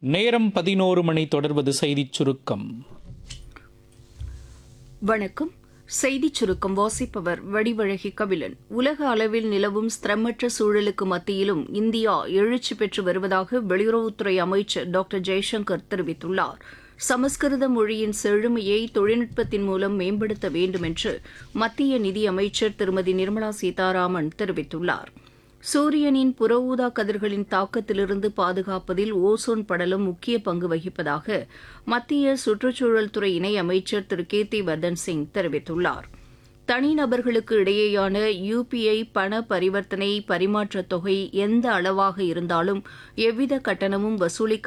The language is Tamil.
நேரம் 11 மணி. தொடர்வது செய்திச் சுருக்கம். வணக்கம். செய்திச் சுருக்கம் வாசிப்பவர் வடிவழகி கபிலன். உலக அளவில் நிலவும் ஸ்திரமற்ற சூழலுக்கு மத்தியிலும் இந்தியா எழுச்சி பெற்று வருவதாக வெளியுறவுத்துறை அமைச்சர் டாக்டர் ஜெய்சங்கர் தெரிவித்துள்ளார். சமஸ்கிருத மொழியின் செழுமையை தொழில்நுட்பத்தின் மூலம் மேம்படுத்த வேண்டும் என்று மத்திய நிதியமைச்சர் திருமதி நிர்மலா சீதாராமன் தெரிவித்துள்ளார். சூரியனின் புற ஊதா கதிர்களின் தாக்கத்திலிருந்து பாதுகாப்பதில் ஓசோன் படலம் முக்கிய பங்கு வகிப்பதாக மத்திய சுற்றுச்சூழல் துறை இணை அமைச்சர் திரு கீர்த்தி வர்தன் சிங் தெரிவித்துள்ளார். தனிநபர்களுக்கு இடையேயான யுபிஐ பண பரிவர்த்தனை பரிமாற்றத் தொகை எந்த அளவாக இருந்தாலும் எவ்வித கட்டணமும் வசூலிக்க